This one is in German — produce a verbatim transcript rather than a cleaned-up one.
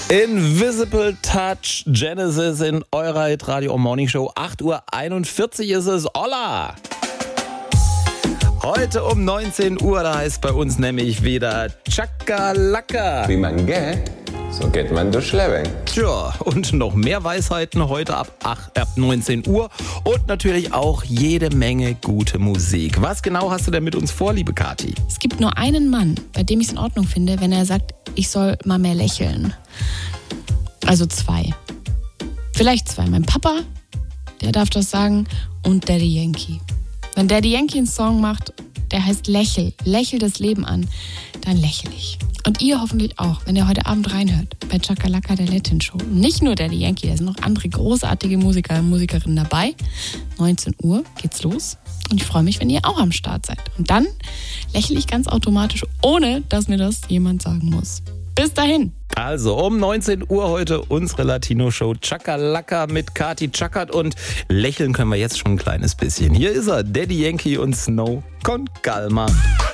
Invisible Touch, Genesis in eurer Hitradio Morning Show. acht Uhr einundvierzig ist es. Hola! Heute um neunzehn Uhr, da heißt bei uns nämlich wieder Chakalaka. Wie man geht, so geht man durchs Leben. Tja, und noch mehr Weisheiten heute ab, acht, ab neunzehn Uhr und natürlich auch jede Menge gute Musik. Was genau hast du denn mit uns vor, liebe Kathi? Es gibt nur einen Mann, bei dem ich es in Ordnung finde, wenn er sagt, ich soll mal mehr lächeln. Also zwei. Vielleicht zwei. Mein Papa, der darf das sagen, und Daddy Yankee. Wenn Daddy Yankee einen Song macht, der heißt Lächel, lächel das Leben an, dann lächel ich. Und ihr hoffentlich auch, wenn ihr heute Abend reinhört bei Chakalaka, der Latin Show. Nicht nur Daddy Yankee, da sind noch andere großartige Musiker und Musikerinnen dabei. neunzehn Uhr geht's los und ich freue mich, wenn ihr auch am Start seid. Und dann lächle ich ganz automatisch, ohne dass mir das jemand sagen muss. Bis dahin. Also um neunzehn Uhr heute unsere Latino-Show Chakalaka mit Kathi Chakat und lächeln können wir jetzt schon ein kleines bisschen. Hier ist er, Daddy Yankee und Snow con Calma.